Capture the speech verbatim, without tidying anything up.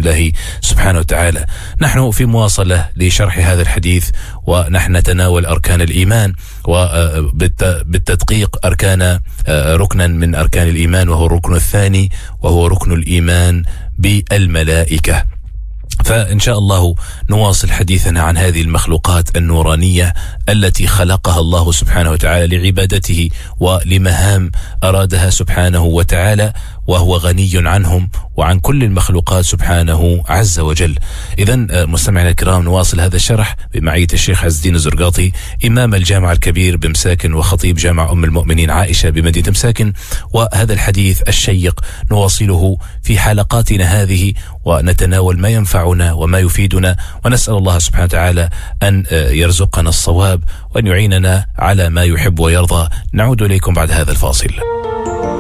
الله سبحانه وتعالى. نحن في مواصلة لشرح هذا الحديث، ونحن نتناول أركان الإيمان، وبالتدقيق أركان ركنا من أركان الإيمان، وهو الركن الثاني، وهو ركن الإيمان بالملائكة. فإن شاء الله نواصل حديثنا عن هذه المخلوقات النورانية التي خلقها الله سبحانه وتعالى لعبادته ولمهام أرادها سبحانه وتعالى، وهو غني عنهم وعن كل المخلوقات سبحانه عز وجل. إذن مستمعينا الكرام، نواصل هذا الشرح بمعية الشيخ عز الدين الزرقاطي، إمام الجامع الكبير بمساكن وخطيب جامع أم المؤمنين عائشة بمدينة مساكن. وهذا الحديث الشيق نواصله في حلقاتنا هذه، ونتناول ما ينفعنا وما يفيدنا، ونسأل الله سبحانه وتعالى أن يرزقنا الصواب وأن يعيننا على ما يحب ويرضى. نعود إليكم بعد هذا الفاصل.